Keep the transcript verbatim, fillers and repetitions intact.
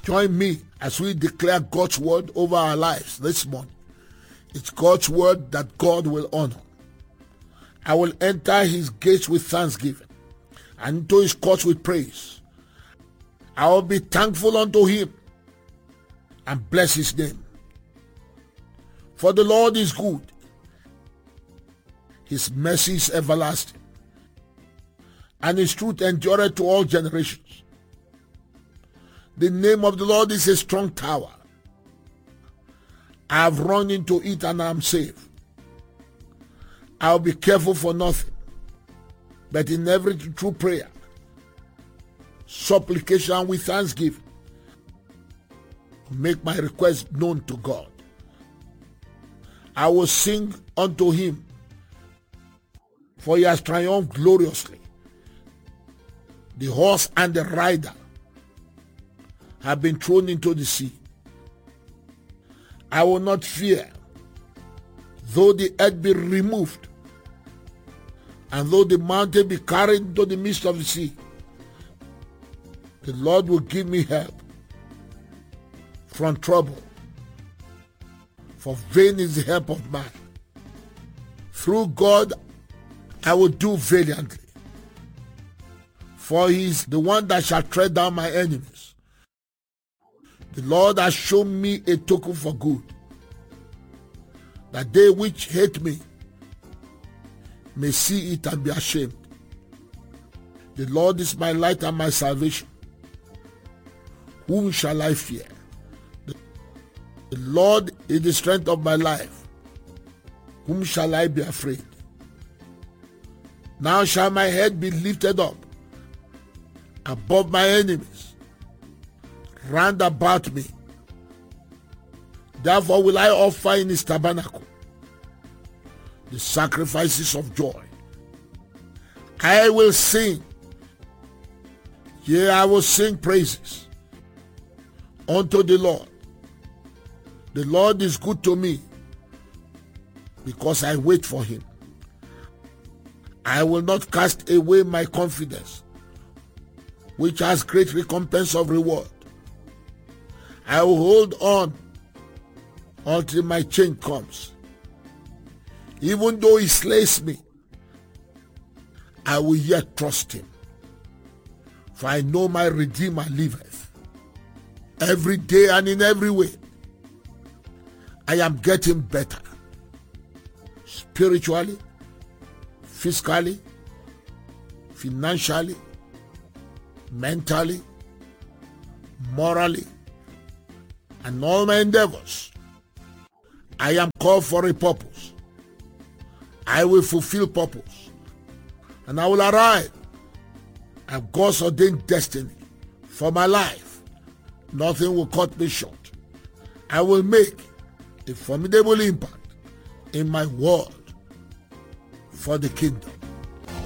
Join me as we declare God's word over our lives this morning. It's God's word that God will honor. I will enter his gates with thanksgiving and into his courts with praise. I will be thankful unto him and bless his name. For the Lord is good. His mercy is everlasting, and his truth endureth to all generations. The name of the Lord is a strong tower. I have run into it and I am safe. I will be careful for nothing, but in every true prayer, supplication with thanksgiving, make my request known to God. I will sing unto him, for he has triumphed gloriously. The horse and the rider have been thrown into the sea. I will not fear, though the earth be removed, and though the mountain be carried into the midst of the sea. The Lord will give me help from trouble, for vain is the help of man. Through God I will do valiantly, for he is the one that shall tread down my enemies. The Lord has shown me a token for good, that they which hate me may see it and be ashamed. The Lord is my light and my salvation. Whom shall I fear? The, the Lord is the strength of my life. Whom shall I be afraid? Now shall my head be lifted up above my enemies round about me. Therefore will I offer in his tabernacle the sacrifices of joy. I will sing, yea, I will sing praises unto the Lord. The Lord is good to me, because I wait for him. I will not cast away my confidence, which has great recompense of reward. I will hold on until my change comes. Even though he slays me, I will yet trust him. For I know my Redeemer liveth. Every day and in every way, I am getting better. Spiritually, physically, financially, mentally, morally, and all my endeavors. I am called for a purpose. I will fulfill purpose, and I will arrive at God's ordained destiny for my life. Nothing will cut me short. I will make a formidable impact in my world for the kingdom.